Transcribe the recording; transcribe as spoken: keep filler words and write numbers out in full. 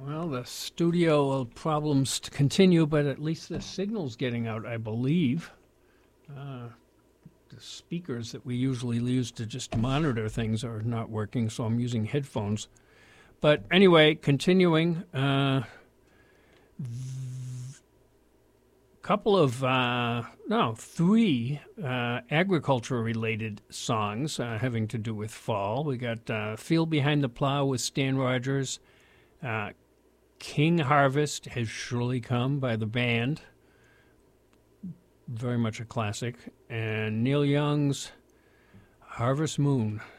Well, the studio problems to continue, but at least the signal's getting out, I believe. Uh, the speakers that we usually use to just monitor things are not working, so I'm using headphones. But anyway, continuing, a uh, couple of, uh, no, three uh, agriculture-related songs uh, having to do with fall. We got uh, Field Behind the Plow with Stan Rogers, uh, King Harvest Has Surely Come by the band, very much a classic, and Neil Young's Harvest Moon.